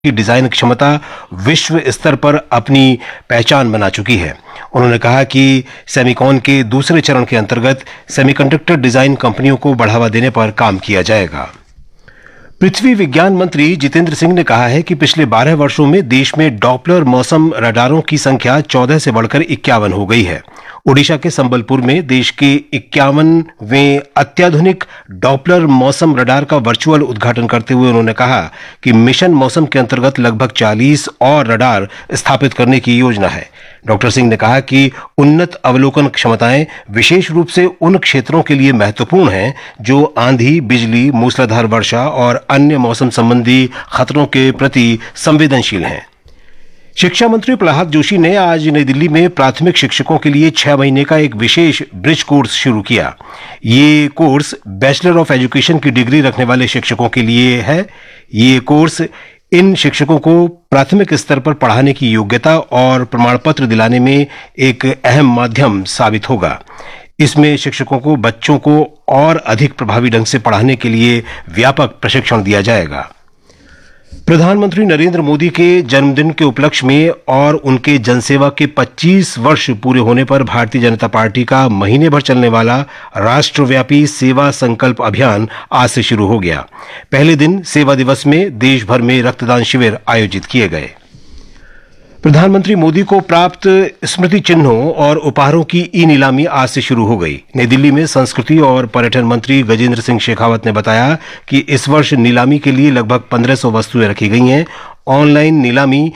की डिजाइन क्षमता विश्व स्तर पर अपनी पहचान बना चुकी है। उन्होंने कहा कि सेमिकॉन के दूसरे चरण के अंतर्गत सेमीकंडक्टर डिजाइन कंपनियों को बढ़ावा देने पर काम किया जाएगा। पृथ्वी विज्ञान मंत्री जितेंद्र सिंह ने कहा है कि पिछले 12 वर्षों में देश में डॉपलर मौसम रडारों की संख्या 14 से बढ़कर 51 हो गई है। ओडिशा के संबलपुर में देश के 51वें अत्याधुनिक डॉपलर मौसम रडार का वर्चुअल उद्घाटन करते हुए उन्होंने कहा कि मिशन मौसम के अंतर्गत लगभग 40 और रडार स्थापित करने की योजना है। डॉक्टर सिंह ने कहा कि उन्नत अवलोकन क्षमताएं विशेष रूप से उन क्षेत्रों के लिए महत्वपूर्ण हैं जो आंधी, बिजली, मूसलाधार वर्षा और अन्य मौसम संबंधी खतरों के प्रति संवेदनशील हैं। शिक्षा मंत्री प्रहलाद जोशी ने आज नई दिल्ली में प्राथमिक शिक्षकों के लिए 6 महीने का एक विशेष ब्रिज कोर्स शुरू किया। ये कोर्स बैचलर ऑफ एजुकेशन की डिग्री रखने वाले शिक्षकों के लिए है। ये कोर्स इन शिक्षकों को प्राथमिक स्तर पर पढ़ाने की योग्यता और प्रमाण पत्र दिलाने में एक अहम माध्यम साबित होगा। इसमें शिक्षकों को बच्चों को और अधिक प्रभावी ढंग से पढ़ाने के लिए व्यापक प्रशिक्षण दिया जाएगा। प्रधानमंत्री नरेंद्र मोदी के जन्मदिन के उपलक्ष्य में और उनके जनसेवा के 25 वर्ष पूरे होने पर भारतीय जनता पार्टी का महीने भर चलने वाला राष्ट्रव्यापी सेवा संकल्प अभियान आज से शुरू हो गया। पहले दिन सेवा दिवस में देश भर में रक्तदान शिविर आयोजित किए गए। प्रधानमंत्री मोदी को प्राप्त स्मृति चिन्हों और उपहारों की ई नीलामी आज से शुरू हो गई। नई दिल्ली में संस्कृति और पर्यटन मंत्री गजेंद्र सिंह शेखावत ने बताया कि इस वर्ष नीलामी के लिए लगभग 1500 वस्तुएं रखी गई हैं। ऑनलाइन नीलामी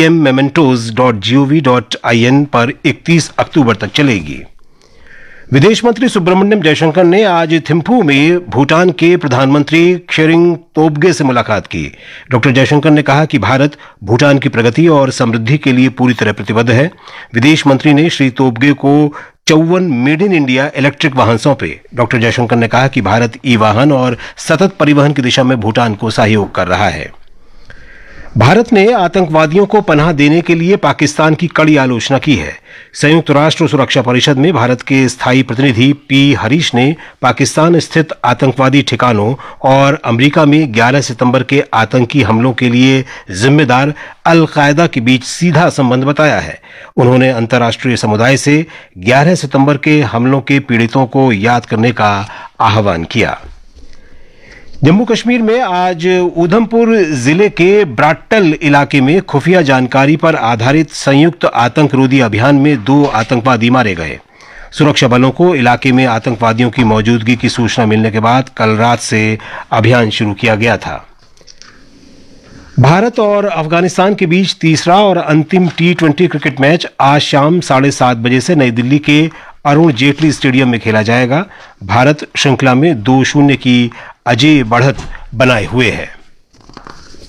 pmmementos.gov.in पर 31 अक्टूबर तक चलेगी। विदेश मंत्री सुब्रमण्यम जयशंकर ने आज थिम्फू में भूटान के प्रधानमंत्री त्शेरिंग तोब्गे से मुलाकात की। डॉक्टर जयशंकर ने कहा कि भारत भूटान की प्रगति और समृद्धि के लिए पूरी तरह प्रतिबद्ध है। विदेश मंत्री ने श्री तोब्गे को 54 मेड इन इंडिया इलेक्ट्रिक वाहन सौंपे। डॉक्टर जयशंकर ने कहा कि भारत ई वाहन और सतत परिवहन की दिशा में भूटान को सहयोग कर रहा है। भारत ने आतंकवादियों को पनाह देने के लिए पाकिस्तान की कड़ी आलोचना की है। संयुक्त राष्ट्र सुरक्षा परिषद में भारत के स्थायी प्रतिनिधि पी हरीश ने पाकिस्तान स्थित आतंकवादी ठिकानों और अमेरिका में 11 सितंबर के आतंकी हमलों के लिए जिम्मेदार अल कायदा के बीच सीधा संबंध बताया है। उन्होंने अंतर्राष्ट्रीय समुदाय से 11 सितंबर के हमलों के पीड़ितों को याद करने का आह्वान किया। जम्मू कश्मीर में आज उधमपुर जिले के ब्राट्टल इलाके में खुफिया जानकारी पर आधारित संयुक्त आतंकरोधी अभियान में 2 आतंकवादी मारे गए। सुरक्षा बलों को इलाके में आतंकवादियों की मौजूदगी की सूचना मिलने के बाद कल रात से अभियान शुरू किया गया था। भारत और अफगानिस्तान के बीच तीसरा और अंतिम T20 क्रिकेट मैच आज शाम 7:30 बजे से नई दिल्ली के अरुण जेटली स्टेडियम में खेला जाएगा। भारत श्रृंखला में 2-0 की अजेय बढ़त बनाए हुए है।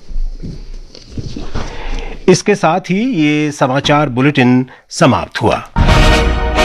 इसके साथ ही ये समाचार बुलेटिन समाप्त हुआ।